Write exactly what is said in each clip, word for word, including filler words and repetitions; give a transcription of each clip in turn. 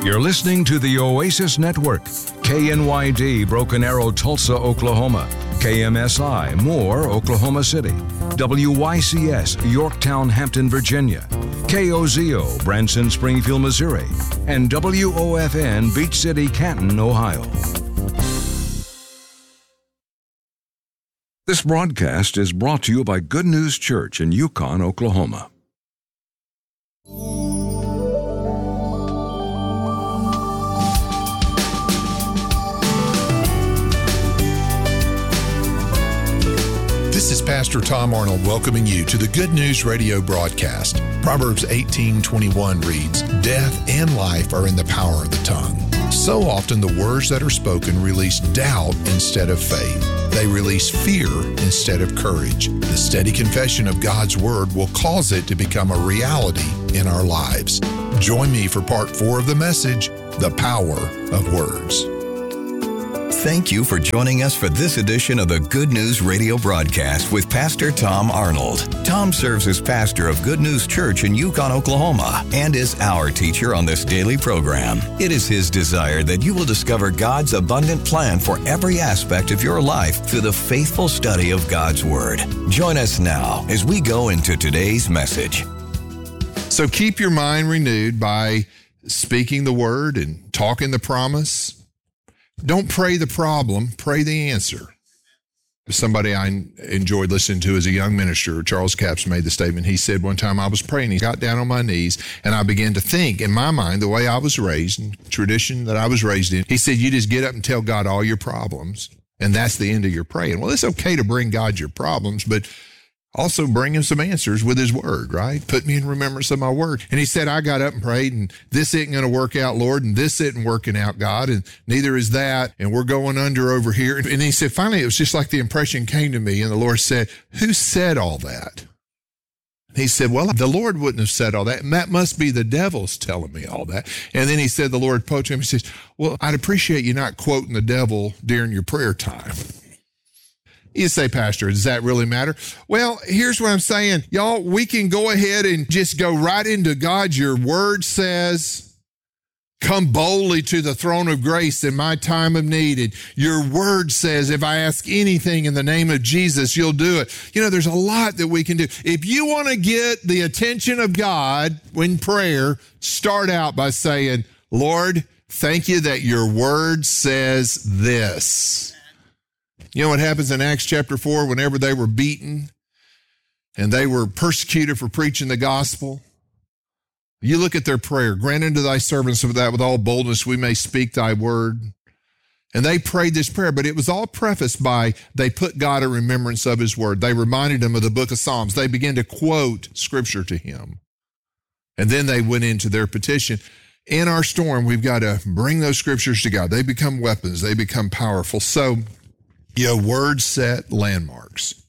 You're listening to the Oasis Network, K N Y D, Broken Arrow, Tulsa, Oklahoma, K M S I, Moore, Oklahoma City, W Y C S, Yorktown, Hampton, Virginia, K O Z O, Branson, Springfield, Missouri, and W O F N, Beach City, Canton, Ohio. This broadcast is brought to you by Good News Church in Yukon, Oklahoma. This is Pastor Tom Arnold welcoming you to the Good News Radio broadcast. Proverbs eighteen twenty-one reads, "Death and life are in the power of the tongue." So often the words that are spoken release doubt instead of faith. They release fear instead of courage. The steady confession of God's word will cause it to become a reality in our lives. Join me for part four of the message, The Power of Words. Thank you for joining us for this edition of the Good News Radio broadcast with Pastor Tom Arnold. Tom serves as pastor of Good News Church in Yukon, Oklahoma, and is our teacher on this daily program. It is his desire that you will discover God's abundant plan for every aspect of your life through the faithful study of God's Word. Join us now as we go into today's message. So keep your mind renewed by speaking the word and talking the promise. Don't pray the problem, pray the answer. Somebody I enjoyed listening to as a young minister, Charles Capps, made the statement. He said one time I was praying, he got down on my knees, and I began to think in my mind, the way I was raised, and tradition that I was raised in, he said, you just get up and tell God all your problems, and that's the end of your praying. Well, it's okay to bring God your problems, but also bring him some answers with his word, right? Put me in remembrance of my word. And he said, I got up and prayed, and this isn't going to work out, Lord, and this isn't working out, God, and neither is that, and we're going under over here. And he said, finally, it was just like the impression came to me, and the Lord said, who said all that? He said, well, the Lord wouldn't have said all that, and that must be the devil's telling me all that. And then he said, the Lord spoke to him, he says, well, I'd appreciate you not quoting the devil during your prayer time. You say, Pastor, does that really matter? Well, here's what I'm saying. Y'all, we can go ahead and just go right into God. Your word says, come boldly to the throne of grace in my time of need. And your word says, if I ask anything in the name of Jesus, you'll do it. You know, there's a lot that we can do. If you want to get the attention of God in prayer, start out by saying, Lord, thank you that your word says this. You know what happens in Acts chapter four, whenever they were beaten and they were persecuted for preaching the gospel? You look at their prayer, grant unto thy servants of that with all boldness we may speak thy word. And they prayed this prayer, but it was all prefaced by they put God in remembrance of his word. They reminded him of the book of Psalms. They began to quote scripture to him. And then they went into their petition. In our storm, we've got to bring those scriptures to God. They become weapons. They become powerful. So, you know, words set landmarks.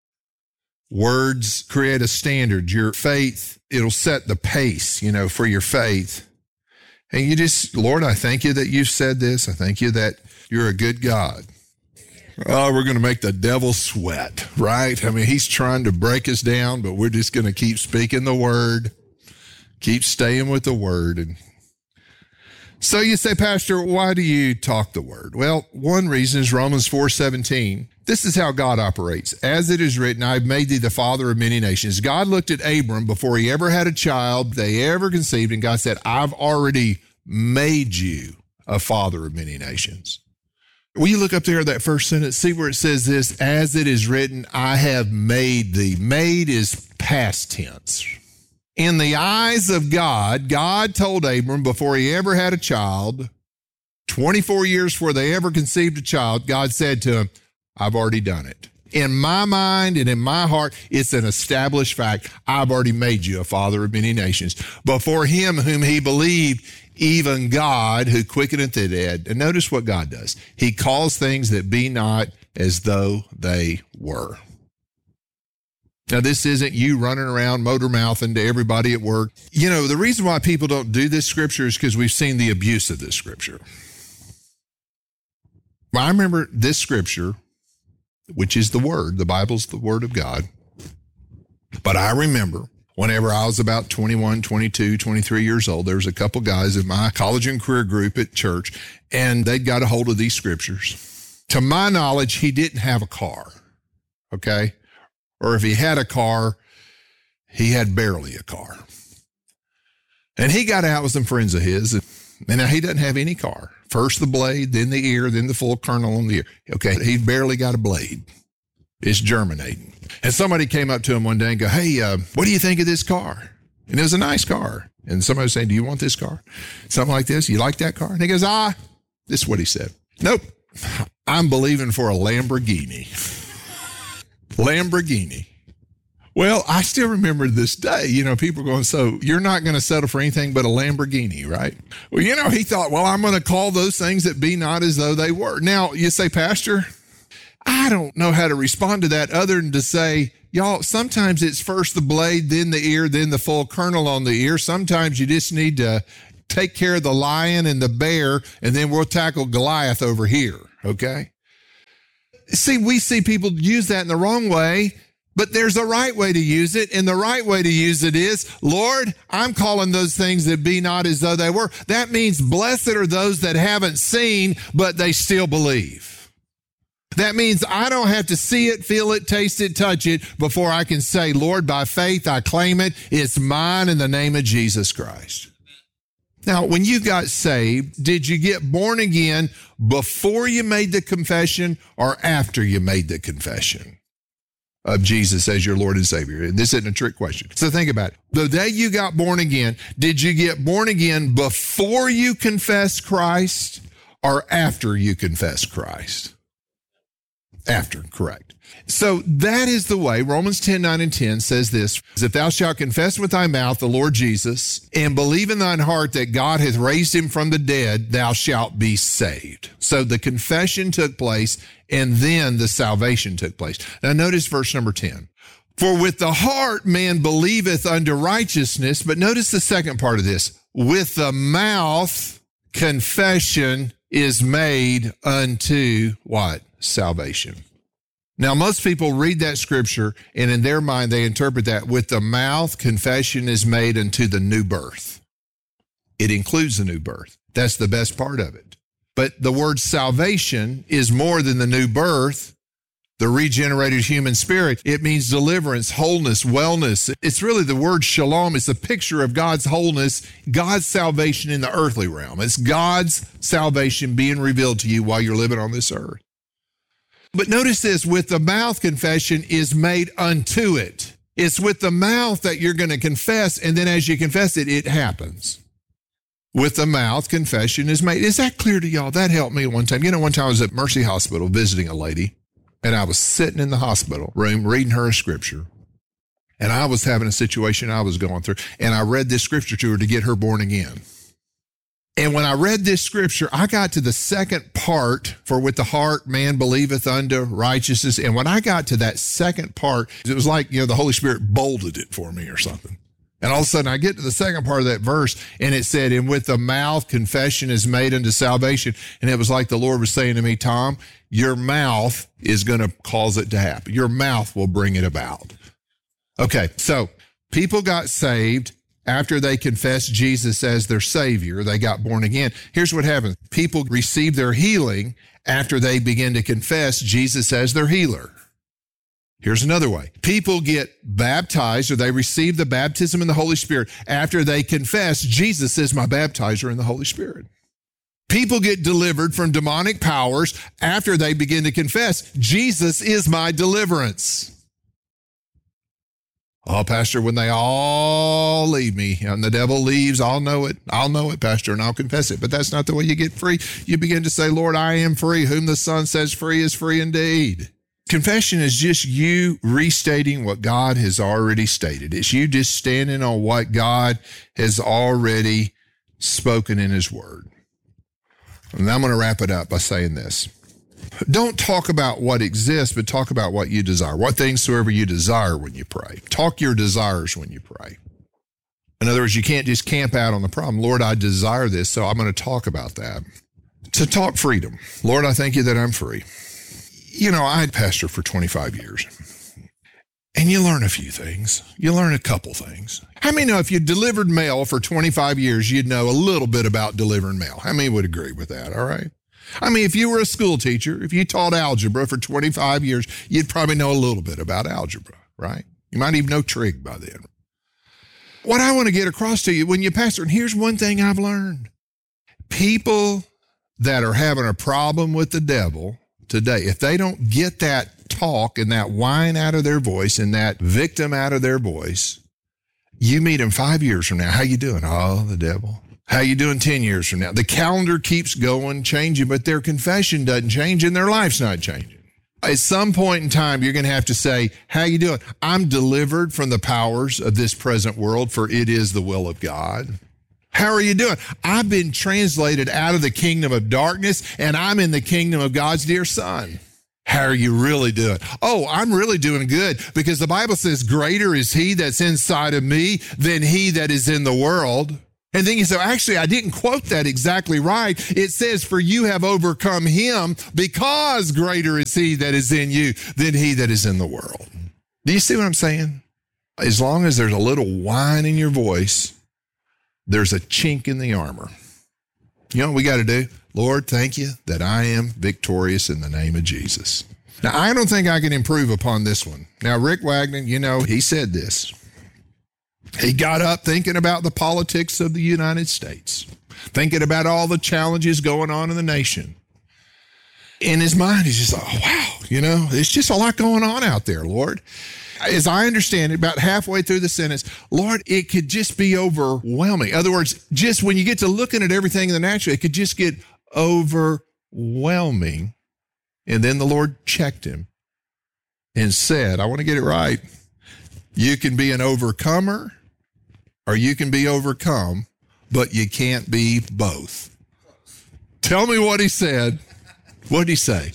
Words create a standard. Your faith, it'll set the pace, you know, for your faith. And you just, Lord, I thank you that you've said this. I thank you that you're a good God. Oh, we're going to make the devil sweat, right? I mean, he's trying to break us down, but we're just going to keep speaking the word, keep staying with the word. And so you say, Pastor, why do you talk the word? Well, one reason is Romans four seventeen. This is how God operates. As it is written, I've made thee the father of many nations. God looked at Abram before he ever had a child, they ever conceived, and God said, I've already made you a father of many nations. Will you look up there at that first sentence? See where it says this, as it is written, I have made thee. Made is past tense. In the eyes of God, God told Abram before he ever had a child, twenty-four years before they ever conceived a child, God said to him, I've already done it. In my mind and in my heart, it's an established fact. I've already made you a father of many nations. Before him whom he believed, even God who quickeneth the dead. And notice what God does. He calls things that be not as though they were. Now, this isn't you running around motor mouthing to everybody at work. You know, the reason why people don't do this scripture is because we've seen the abuse of this scripture. Well, I remember this scripture, which is the word. The Bible's the word of God. But I remember Whenever I was about twenty-one, twenty-two, twenty-three years old, there was a couple guys in my college and career group at church, and they'd got a hold of these scriptures. To my knowledge, he didn't have a car, okay? Or if he had a car, he had barely a car. And he got out with some friends of his, and, and now he doesn't have any car. First the blade, then the ear, then the full kernel on the ear. Okay, he barely got a blade. It's germinating. And somebody came up to him one day and go, hey, uh, what do you think of this car? And it was a nice car. And somebody was saying, do you want this car? Something like this. You like that car? And he goes, ah, this is what he said. Nope, I'm believing for a Lamborghini. Lamborghini. Well, I still remember this day, you know, people going, so you're not going to settle for anything but a Lamborghini, right? Well, you know, he thought, well, I'm going to call those things that be not as though they were. Now, you say, Pastor, I don't know how to respond to that other than to say, y'all, sometimes it's first the blade, then the ear, then the full kernel on the ear. Sometimes you just need to take care of the lion and the bear, and then we'll tackle Goliath over here, okay? See, we see people use that in the wrong way, but there's a right way to use it, and the right way to use it is, Lord, I'm calling those things that be not as though they were. That means blessed are those that haven't seen, but they still believe. That means I don't have to see it, feel it, taste it, touch it before I can say, Lord, by faith, I claim it. It's mine in the name of Jesus Christ. Now, when you got saved, did you get born again before you made the confession or after you made the confession of Jesus as your Lord and Savior? And this isn't a trick question. So think about it. The day you got born again, did you get born again before you confessed Christ or after you confessed Christ? After, correct. So that is the way. Romans ten, nine, and ten says this, if thou shalt confess with thy mouth the Lord Jesus and believe in thine heart that God hath raised him from the dead, thou shalt be saved. So the confession took place and then the salvation took place. Now notice verse number ten. For with the heart man believeth unto righteousness, but notice the second part of this. With the mouth confession is made unto what? Salvation. Now, most people read that scripture, and in their mind, they interpret that with the mouth, confession is made unto the new birth. It includes the new birth. That's the best part of it. But the word salvation is more than the new birth, the regenerated human spirit. It means deliverance, wholeness, wellness. It's really the word shalom. It's a picture of God's wholeness, God's salvation in the earthly realm. It's God's salvation being revealed to you while you're living on this earth. But notice this, with the mouth confession is made unto it. It's with the mouth that you're going to confess, and then as you confess it, it happens. With the mouth, confession is made. Is that clear to y'all? That helped me one time. You know, one time I was at Mercy Hospital visiting a lady, and I was sitting in the hospital room reading her a scripture, and I was having a situation I was going through, and I read this scripture to her to get her born again. And when I read this scripture, I got to the second part, for with the heart man believeth unto righteousness. And when I got to that second part, it was like, you know, the Holy Spirit bolded it for me or something. And all of a sudden I get to the second part of that verse, and it said, and with the mouth confession is made unto salvation. And it was like the Lord was saying to me, Tom, your mouth is going to cause it to happen. Your mouth will bring it about. Okay, so people got saved after they confessed Jesus as their Savior. They got born again. Here's what happens. People receive their healing after they begin to confess Jesus as their healer. Here's another way. People get baptized, or they receive the baptism in the Holy Spirit after they confess Jesus is my baptizer in the Holy Spirit. People get delivered from demonic powers after they begin to confess Jesus is my deliverance. Oh, Pastor, when they all leave me and the devil leaves, I'll know it. I'll know it, Pastor, and I'll confess it. But that's not the way you get free. You begin to say, Lord, I am free. Whom the Son sets free is free indeed. Confession is just you restating what God has already stated. It's you just standing on what God has already spoken in his word. And I'm going to wrap it up by saying this. Don't talk about what exists, but talk about what you desire. What things soever you desire when you pray. Talk your desires when you pray. In other words, you can't just camp out on the problem. Lord, I desire this, so I'm going to talk about that. To talk freedom. Lord, I thank you that I'm free. You know, I had pastored for twenty-five years. And you learn a few things. You learn a couple things. How many know if you delivered mail for twenty-five years, you'd know a little bit about delivering mail? How many would agree with that, all right? I mean, if you were a school teacher, if you taught algebra for twenty-five years, you'd probably know a little bit about algebra, right? You might even know trig by then. What I want to get across to you when you pastor, and here's one thing I've learned. People that are having a problem with the devil today, if they don't get that talk and that whine out of their voice and that victim out of their voice, you meet them five years from now. How you doing? Oh, the devil. How you doing ten years from now? The calendar keeps going, changing, but their confession doesn't change and their life's not changing. At some point in time, you're going to have to say, how you doing? I'm delivered from the powers of this present world, for it is the will of God. How are you doing? I've been translated out of the kingdom of darkness, and I'm in the kingdom of God's dear Son. How are you really doing? Oh, I'm really doing good, because the Bible says, greater is he that's inside of me than he that is in the world. And then you say, actually, I didn't quote that exactly right. It says, for you have overcome him, because greater is he that is in you than he that is in the world. Do you see what I'm saying? As long as there's a little whine in your voice, there's a chink in the armor. You know what we got to do? Lord, thank you that I am victorious in the name of Jesus. Now, I don't think I can improve upon this one. Now, Rick Wagner, you know, he said this. He got up thinking about the politics of the United States, thinking about all the challenges going on in the nation. In his mind, he's just like, oh, wow, you know, there's just a lot going on out there, Lord. As I understand it, about halfway through the sentence, Lord, it could just be overwhelming. In other words, just when you get to looking at everything in the natural, it could just get overwhelming. And then the Lord checked him and said, I want to get it right. You can be an overcomer or you can be overcome, but you can't be both. Tell me what he said. What did he say?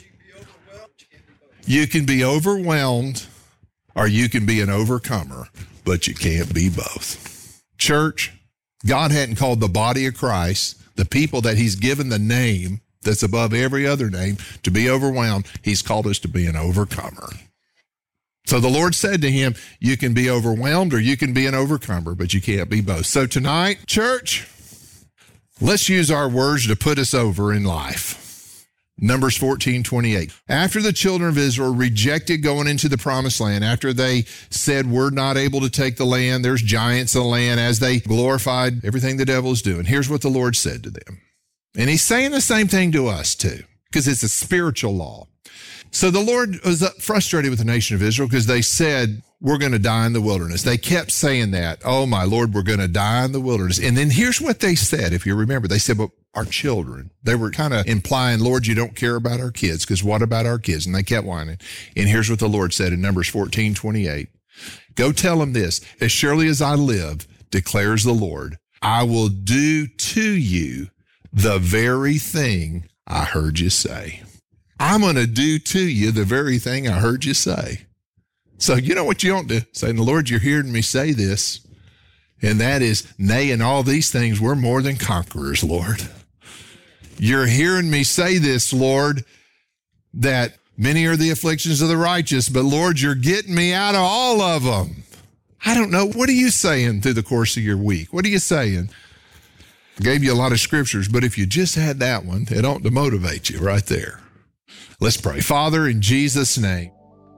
You can be overwhelmed or you can be an overcomer, but you can't be both. Church, God hadn't called the body of Christ, the people that he's given the name that's above every other name, to be overwhelmed. He's called us to be an overcomer. So the Lord said to him, you can be overwhelmed or you can be an overcomer, but you can't be both. So tonight, church, let's use our words to put us over in life. Numbers fourteen twenty-eight. After the children of Israel rejected going into the promised land, after they said, we're not able to take the land, there's giants in the land, as they glorified everything the devil is doing, here's what the Lord said to them. And he's saying the same thing to us too, because it's a spiritual law. So the Lord was frustrated with the nation of Israel because they said, we're going to die in the wilderness. They kept saying that. Oh, my Lord, we're going to die in the wilderness. And then here's what they said, if you remember. They said, well, our children. They were kind of implying, Lord, you don't care about our kids, because what about our kids? And they kept whining. And here's what the Lord said in Numbers fourteen twenty-eight. Go tell them this, as surely as I live, declares the Lord, I will do to you the very thing I heard you say. I'm going to do to you the very thing I heard you say. So you know what you don't do? Say, Lord, you're hearing me say this. And that is, nay, in all these things, we're more than conquerors, Lord. You're hearing me say this, Lord, that many are the afflictions of the righteous, but Lord, you're getting me out of all of them. I don't know. What are you saying through the course of your week? What are you saying? I gave you a lot of scriptures, but if you just had that one, it ought to motivate you right there. Let's pray. Father, in Jesus' name.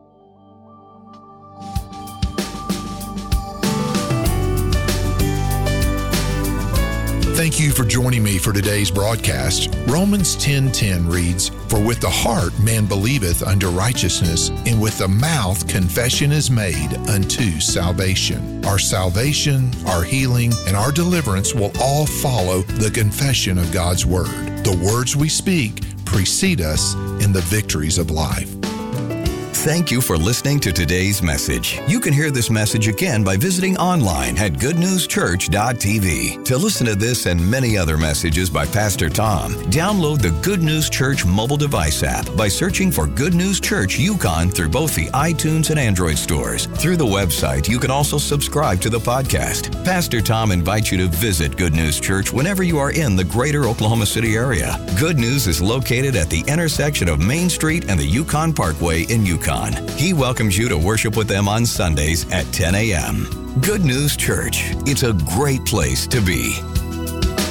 Thank you for joining me for today's broadcast. Romans ten ten reads, For with the heart man believeth unto righteousness, and with the mouth confession is made unto salvation. Our salvation, our healing, and our deliverance will all follow the confession of God's word. The words we speak precede us in the victories of life. Thank you for listening to today's message. You can hear this message again by visiting online at good news church dot t v. To listen to this and many other messages by Pastor Tom, download the Good News Church mobile device app by searching for Good News Church Yukon through both the iTunes and Android stores. Through the website, you can also subscribe to the podcast. Pastor Tom invites you to visit Good News Church whenever you are in the greater Oklahoma City area. Good News is located at the intersection of Main Street and the Yukon Parkway in Yukon. Yukon. He welcomes you to worship with them on Sundays at ten a.m. Good News Church. It's a great place to be.